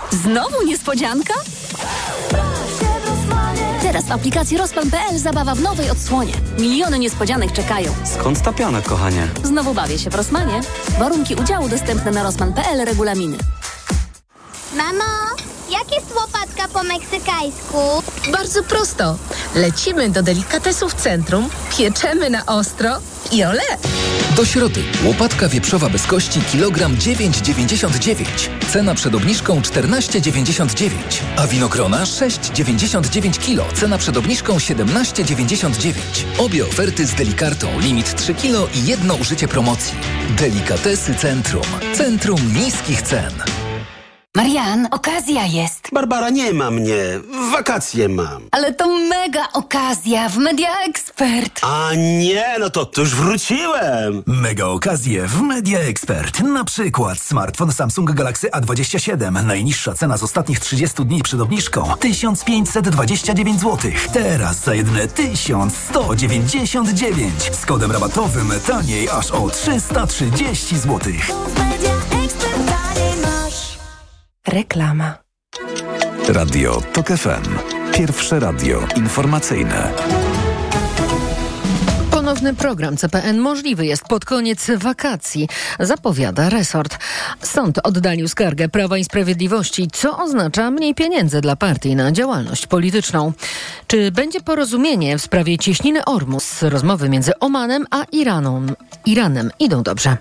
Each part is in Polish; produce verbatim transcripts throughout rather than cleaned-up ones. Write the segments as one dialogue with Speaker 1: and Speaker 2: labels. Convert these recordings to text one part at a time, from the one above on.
Speaker 1: Znowu niespodzianka? Teraz w aplikacji Rosman kropka pe el zabawa w nowej odsłonie. Miliony niespodzianek czekają.
Speaker 2: Skąd ta piana, kochanie?
Speaker 1: Znowu bawię się w Rosmanie. Warunki udziału dostępne na rosman kropka pe el, regulaminy.
Speaker 3: Mamo, jak jest łopatka po meksykańsku?
Speaker 4: Bardzo prosto. Lecimy do delikatesów centrum, pieczemy na ostro i ole!
Speaker 5: Do środy. Łopatka wieprzowa bez kości kilogram dziewięć dziewięćdziesiąt dziewięć. Cena przed obniżką czternaście dziewięćdziesiąt dziewięć. A winogrona sześć dziewięćdziesiąt dziewięć kilo. Cena przed obniżką siedemnaście dziewięćdziesiąt dziewięć. Obie oferty z Delikartą. Limit trzy kilo i jedno użycie promocji. Delikatesy Centrum. Centrum niskich cen.
Speaker 6: Marian, okazja jest.
Speaker 7: Barbara, nie ma mnie. Wakacje mam.
Speaker 6: Ale to mega okazja w Media Expert.
Speaker 7: A nie, no to, to już wróciłem.
Speaker 8: Mega okazje w Media Expert. Na przykład smartfon Samsung Galaxy A dwadzieścia siedem. Najniższa cena z ostatnich trzydziestu dni przed obniżką tysiąc pięćset dwadzieścia dziewięć złotych. Teraz za jedyne tysiąc sto dziewięćdziesiąt dziewięć. Z kodem rabatowym taniej aż o trzysta trzydzieści złotych.
Speaker 4: Reklama.
Speaker 9: Radio Tok F M. Pierwsze radio informacyjne.
Speaker 10: Ponowny program C P N możliwy jest pod koniec wakacji, zapowiada resort. Sąd oddalił skargę Prawa i Sprawiedliwości, co oznacza mniej pieniędzy dla partii na działalność polityczną. Czy będzie porozumienie w sprawie cieśniny Ormus? Rozmowy między Omanem a Iranem, Iranem idą dobrze.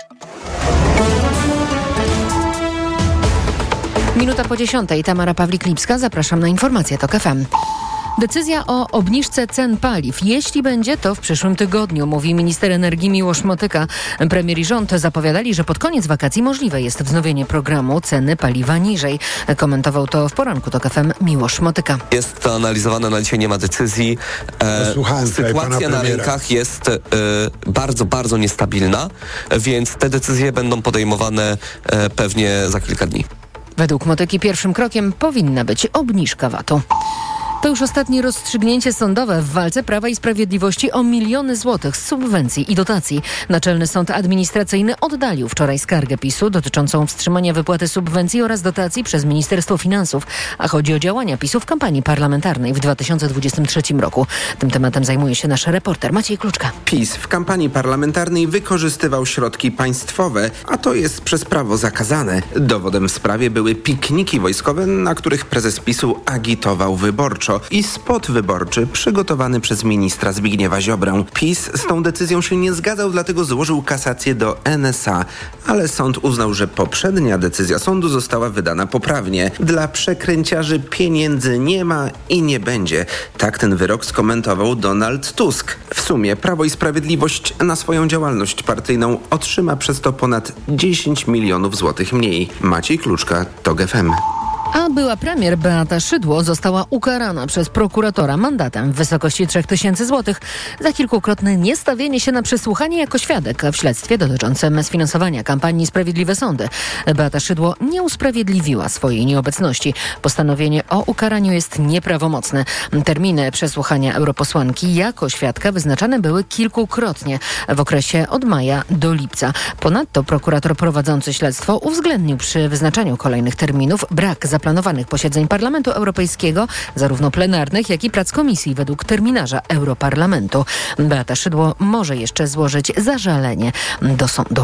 Speaker 10: Minuta po dziesiątej. Tamara Pawlik-Lipska. Zapraszam na informacje Tok F M. Decyzja o obniżce cen paliw, jeśli będzie, to w przyszłym tygodniu, mówi minister energii Miłosz Motyka. Premier i rząd zapowiadali, że pod koniec wakacji możliwe jest wznowienie programu ceny paliwa niżej. Komentował to w poranku Tok F M Miłosz Motyka.
Speaker 11: Jest to analizowane, na dzisiaj nie ma decyzji. E, sytuacja na rynkach jest e, bardzo, bardzo niestabilna, więc te decyzje będą podejmowane e, pewnie za kilka dni.
Speaker 10: Według Motyki pierwszym krokiem powinna być obniżka V A T-u. To już ostatnie rozstrzygnięcie sądowe w walce Prawa i Sprawiedliwości o miliony złotych z subwencji i dotacji. Naczelny Sąd Administracyjny oddalił wczoraj skargę PiSu dotyczącą wstrzymania wypłaty subwencji oraz dotacji przez Ministerstwo Finansów, a chodzi o działania PiSu w kampanii parlamentarnej w dwa tysiące dwudziestym trzecim roku. Tym tematem zajmuje się nasz reporter Maciej Kluczka.
Speaker 12: PiS w kampanii parlamentarnej wykorzystywał środki państwowe, a to jest przez prawo zakazane. Dowodem w sprawie były pikniki wojskowe, na których prezes PiSu agitował wyborczo. I spot wyborczy przygotowany przez ministra Zbigniewa Ziobrę. PiS z tą decyzją się nie zgadzał, dlatego złożył kasację do N S A, ale sąd uznał, że poprzednia decyzja sądu została wydana poprawnie. Dla przekręciarzy pieniędzy nie ma i nie będzie. Tak ten wyrok skomentował Donald Tusk. W sumie Prawo i Sprawiedliwość na swoją działalność partyjną otrzyma przez to ponad dziesięć milionów złotych mniej. Maciej Kluczka, Tok F M.
Speaker 10: A była premier Beata Szydło została ukarana przez prokuratora mandatem w wysokości trzech tysięcy złotych za kilkukrotne niestawienie się na przesłuchanie jako świadek w śledztwie dotyczącym sfinansowania kampanii Sprawiedliwe Sądy. Beata Szydło nie usprawiedliwiła swojej nieobecności. Postanowienie o ukaraniu jest nieprawomocne. Terminy przesłuchania europosłanki jako świadka wyznaczane były kilkukrotnie w okresie od maja do lipca. Ponadto prokurator prowadzący śledztwo uwzględnił przy wyznaczaniu kolejnych terminów brak zaplanowanych posiedzeń Parlamentu Europejskiego, zarówno plenarnych, jak i prac komisji według terminarza Europarlamentu. Beata Szydło może jeszcze złożyć zażalenie do sądu.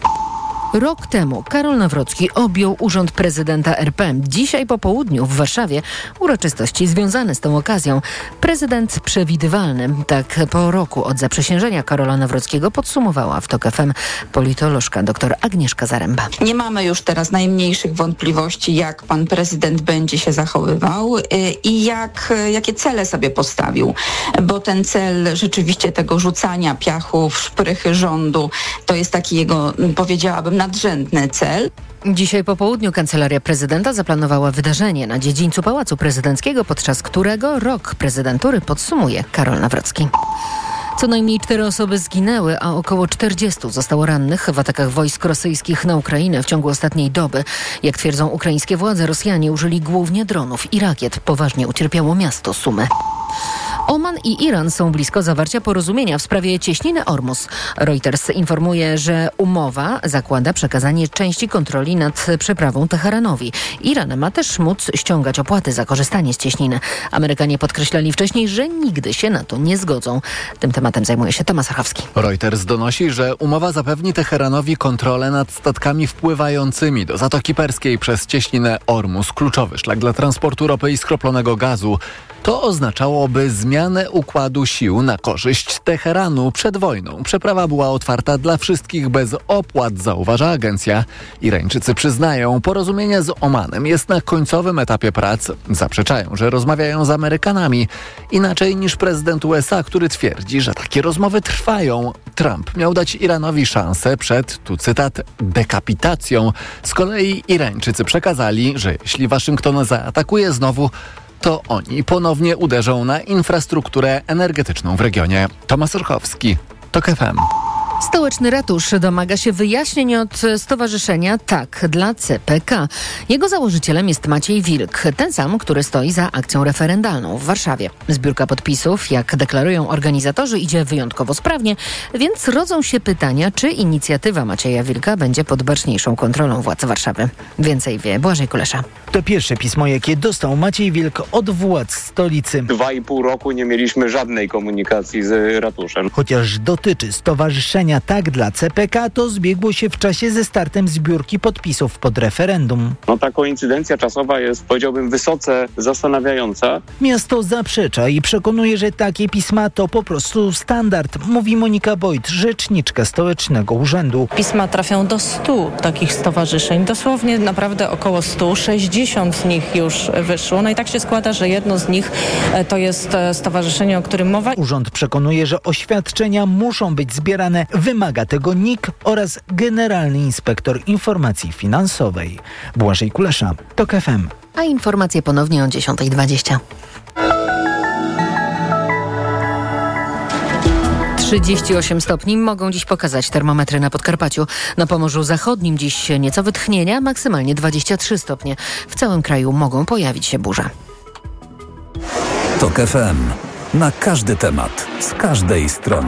Speaker 10: Rok temu Karol Nawrocki objął urząd prezydenta R P. Dzisiaj po południu w Warszawie uroczystości związane z tą okazją. Prezydent przewidywalny. Tak po roku od zaprzysiężenia Karola Nawrockiego podsumowała w Tok F M politolożka dr Agnieszka Zaręba.
Speaker 13: Nie mamy już teraz najmniejszych wątpliwości, jak pan prezydent będzie się zachowywał i jak, jakie cele sobie postawił. Bo ten cel rzeczywiście tego rzucania piachu w szprychy rządu to jest taki jego, powiedziałabym, nadrzędny cel.
Speaker 10: Dzisiaj po południu Kancelaria Prezydenta zaplanowała wydarzenie na dziedzińcu Pałacu Prezydenckiego, podczas którego rok prezydentury podsumuje Karol Nawrocki. Co najmniej cztery osoby zginęły, a około czterdziestu zostało rannych w atakach wojsk rosyjskich na Ukrainę w ciągu ostatniej doby. Jak twierdzą ukraińskie władze, Rosjanie użyli głównie dronów i rakiet. Poważnie ucierpiało miasto Sumy. Oman i Iran są blisko zawarcia porozumienia w sprawie cieśniny Ormus. Reuters informuje, że umowa zakłada przekazanie części kontroli nad przeprawą Teheranowi. Iran ma też móc ściągać opłaty za korzystanie z cieśniny. Amerykanie podkreślali wcześniej, że nigdy się na to nie zgodzą. Tym tematem zajmuje się Tomasz Sachowski.
Speaker 2: Reuters donosi, że umowa zapewni Teheranowi kontrolę nad statkami wpływającymi do Zatoki Perskiej przez cieśninę Ormus, kluczowy szlak dla transportu ropy i skroplonego gazu. To oznaczałoby zmianę układu sił na korzyść Teheranu przed wojną. Przeprawa była otwarta dla wszystkich bez opłat, zauważa agencja. Irańczycy przyznają, porozumienie z Omanem jest na końcowym etapie prac. Zaprzeczają, że rozmawiają z Amerykanami. Inaczej niż prezydent U S A, który twierdzi, że takie rozmowy trwają. Trump miał dać Iranowi szansę przed, tu cytat, dekapitacją. Z kolei Irańczycy przekazali, że jeśli Waszyngton zaatakuje znowu, to oni ponownie uderzą na infrastrukturę energetyczną w regionie. Tomasz Orchowski, TOK F M.
Speaker 10: Stołeczny Ratusz domaga się wyjaśnień od stowarzyszenia Tak dla C P K. Jego założycielem jest Maciej Wilk, ten sam, który stoi za akcją referendalną w Warszawie. Zbiórka podpisów, jak deklarują organizatorzy, idzie wyjątkowo sprawnie, więc rodzą się pytania, czy inicjatywa Macieja Wilka będzie pod baczniejszą kontrolą władz Warszawy. Więcej wie Błażej Kulesza.
Speaker 14: To pierwsze pismo, jakie dostał Maciej Wilk od władz stolicy.
Speaker 15: Dwa i pół roku nie mieliśmy żadnej komunikacji z ratuszem.
Speaker 14: Chociaż dotyczy stowarzyszenia Tak dla C P K, to zbiegło się w czasie ze startem zbiórki podpisów pod referendum.
Speaker 15: No ta koincydencja czasowa jest, powiedziałbym, wysoce zastanawiająca.
Speaker 14: Miasto zaprzecza i przekonuje, że takie pisma to po prostu standard, mówi Monika Bojt, rzeczniczka Stołecznego Urzędu.
Speaker 16: Pisma trafią do stu takich stowarzyszeń, dosłownie naprawdę około stu, sześćdziesiąt z nich już wyszło. No i tak się składa, że jedno z nich to jest stowarzyszenie, o którym mowa.
Speaker 14: Urząd przekonuje, że oświadczenia muszą być zbierane. Wymaga tego N I K oraz Generalny Inspektor Informacji Finansowej. Błażej Kulesza, TOK F M.
Speaker 10: A informacje ponownie o dziesiąta dwadzieścia. trzydzieści osiem stopni mogą dziś pokazać termometry na Podkarpaciu. Na Pomorzu Zachodnim dziś nieco wytchnienia, maksymalnie dwadzieścia trzy stopnie. W całym kraju mogą pojawić się burze.
Speaker 9: TOK F M. Na każdy temat, z każdej strony.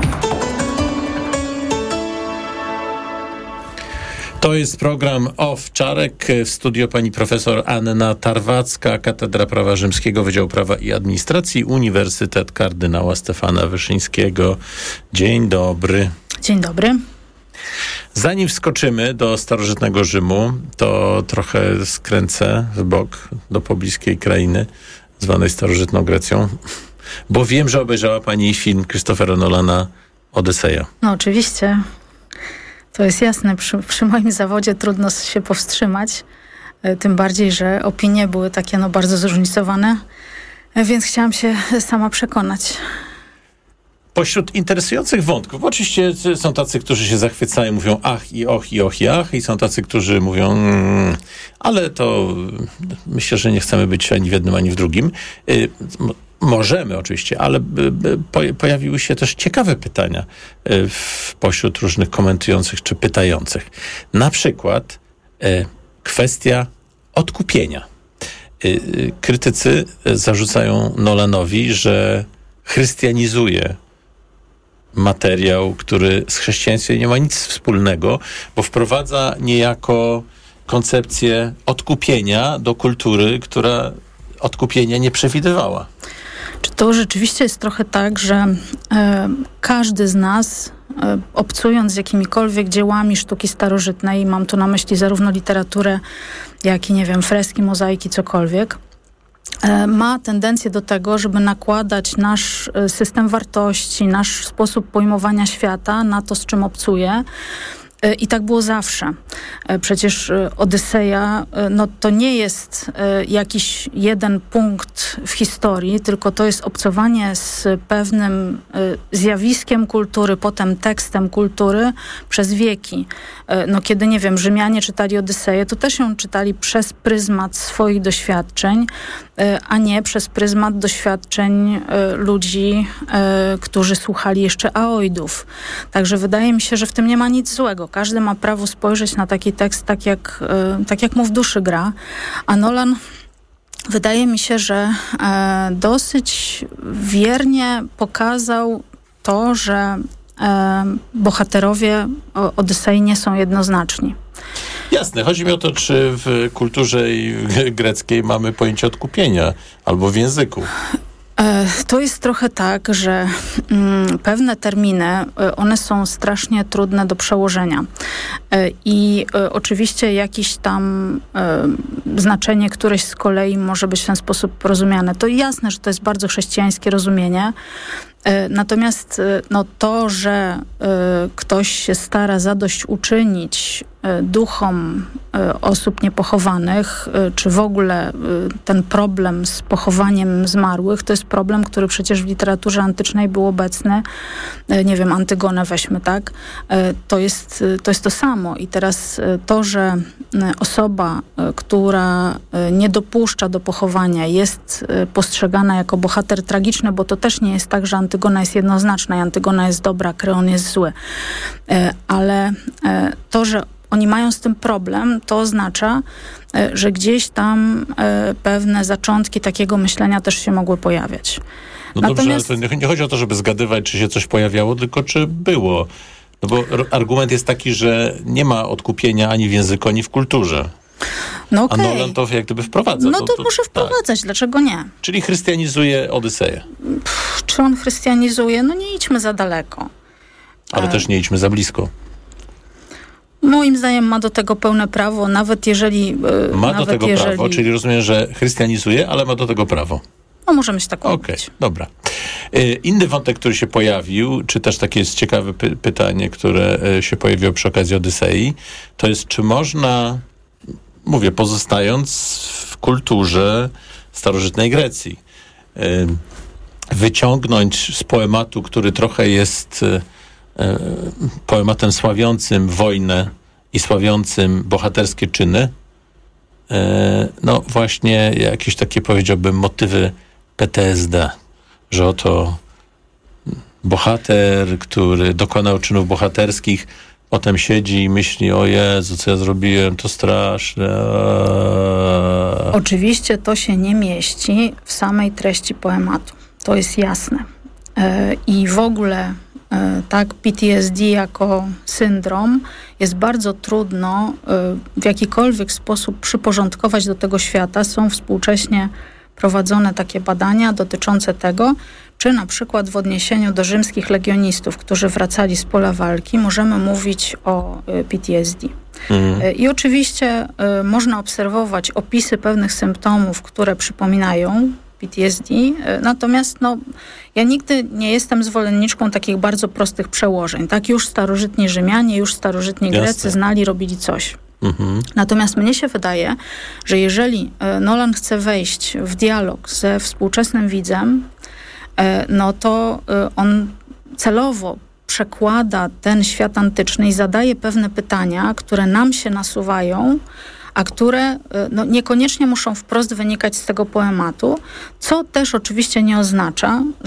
Speaker 17: To jest program Owczarek. W studio pani profesor Anna Tarwacka, Katedra Prawa Rzymskiego, Wydział Prawa i Administracji, Uniwersytet Kardynała Stefana Wyszyńskiego. Dzień dobry.
Speaker 18: Dzień dobry.
Speaker 17: Zanim wskoczymy do starożytnego Rzymu, to trochę skręcę w bok do pobliskiej krainy, zwanej starożytną Grecją, bo wiem, że obejrzała pani film Christophera Nolana Odyseja.
Speaker 18: No oczywiście. To jest jasne, przy, przy moim zawodzie trudno się powstrzymać, tym bardziej, że opinie były takie no, bardzo zróżnicowane, więc chciałam się sama przekonać.
Speaker 17: Pośród interesujących wątków, bo oczywiście są tacy, którzy się zachwycają, mówią ach i och i och i ach, i są tacy, którzy mówią mm, ale to myślę, że nie chcemy być ani w jednym, ani w drugim. Y, Możemy oczywiście, ale pojawiły się też ciekawe pytania pośród różnych komentujących czy pytających. Na przykład kwestia odkupienia. Krytycy zarzucają Nolanowi, że chrystianizuje materiał, który z chrześcijaństwem nie ma nic wspólnego, bo wprowadza niejako koncepcję odkupienia do kultury, która odkupienia nie przewidywała.
Speaker 18: Czy to rzeczywiście jest trochę tak, że e, każdy z nas, e, obcując z jakimikolwiek dziełami sztuki starożytnej, mam tu na myśli zarówno literaturę, jak i, nie wiem, freski, mozaiki, cokolwiek, e, ma tendencję do tego, żeby nakładać nasz system wartości, nasz sposób pojmowania świata na to, z czym obcuje. I tak było zawsze. Przecież Odyseja no, to nie jest jakiś jeden punkt w historii, tylko to jest obcowanie z pewnym zjawiskiem kultury, potem tekstem kultury przez wieki. No, kiedy, nie wiem, Rzymianie czytali Odyseję, to też ją czytali przez pryzmat swoich doświadczeń, a nie przez pryzmat doświadczeń ludzi, którzy słuchali jeszcze Aoidów. Także wydaje mi się, że w tym nie ma nic złego. Każdy ma prawo spojrzeć na taki tekst tak jak, tak jak mu w duszy gra. A Nolan wydaje mi się, że e, dosyć wiernie pokazał to, że e, bohaterowie Odysei nie są jednoznaczni.
Speaker 17: Jasne, chodzi mi o to, czy w kulturze greckiej mamy pojęcie odkupienia albo w języku.
Speaker 18: To jest trochę tak, że mm, pewne terminy, one są strasznie trudne do przełożenia. I y, oczywiście jakieś tam y, znaczenie któreś z kolei może być w ten sposób rozumiane. To jasne, że to jest bardzo chrześcijańskie rozumienie. Y, natomiast y, no, to, że y, ktoś się stara zadośćuczynić y, duchom y, osób niepochowanych, y, czy w ogóle y, ten problem z pochowaniem zmarłych, to jest problem, który przecież w literaturze antycznej był obecny. Y, nie wiem, Antygonę weźmy, tak? Y, to jest, y, to jest to samo. I teraz to, że osoba, która nie dopuszcza do pochowania, jest postrzegana jako bohater tragiczny, bo to też nie jest tak, że Antygona jest jednoznaczna i Antygona jest dobra, Kreon jest zły. Ale to, że oni mają z tym problem, to oznacza, że gdzieś tam pewne zaczątki takiego myślenia też się mogły pojawiać.
Speaker 17: No Natomiast... dobrze, ale to nie chodzi o to, żeby zgadywać, czy się coś pojawiało, tylko czy było. No bo argument jest taki, że nie ma odkupienia ani w języku, ani w kulturze.
Speaker 18: No okay.
Speaker 17: A Nolan to jak gdyby wprowadza.
Speaker 18: No to, to, to może wprowadzać, tak. Dlaczego nie?
Speaker 17: Czyli chrystianizuje Odyseję.
Speaker 18: Pff, czy on chrystianizuje? No nie idźmy za daleko.
Speaker 17: Ale e... też nie idźmy za blisko.
Speaker 18: Moim zdaniem ma do tego pełne prawo, nawet jeżeli...
Speaker 17: Ma
Speaker 18: nawet
Speaker 17: do tego
Speaker 18: jeżeli...
Speaker 17: prawo, czyli rozumiem, że chrystianizuje, ale ma do tego prawo.
Speaker 18: No możemy się tak
Speaker 17: Okej, okay, dobra. Inny wątek, który się pojawił, czy też takie jest ciekawe py- pytanie, które się pojawiło przy okazji Odysei, to jest, czy można, mówię, pozostając w kulturze starożytnej Grecji, wyciągnąć z poematu, który trochę jest poematem sławiącym wojnę i sławiącym bohaterskie czyny, no właśnie jakieś takie, powiedziałbym, motywy P T S D, że oto bohater, który dokonał czynów bohaterskich, potem siedzi i myśli, o Jezu, co ja zrobiłem, to straszne.
Speaker 18: Oczywiście to się nie mieści w samej treści poematu. To jest jasne. I w ogóle tak, P T S D jako syndrom jest bardzo trudno w jakikolwiek sposób przyporządkować do tego świata. Są współcześnie prowadzone takie badania dotyczące tego, czy na przykład w odniesieniu do rzymskich legionistów, którzy wracali z pola walki, możemy mówić o P T S D. Mhm. I oczywiście y, można obserwować opisy pewnych symptomów, które przypominają P T S D, y, natomiast no, ja nigdy nie jestem zwolenniczką takich bardzo prostych przełożeń. Tak, już starożytni Rzymianie, już starożytni Grecy Jasne. znali, robili coś. Mhm. Natomiast mnie się wydaje, że jeżeli Nolan chce wejść w dialog ze współczesnym widzem, no to on celowo przekłada ten świat antyczny i zadaje pewne pytania, które nam się nasuwają, a które no, niekoniecznie muszą wprost wynikać z tego poematu, co też oczywiście nie oznacza,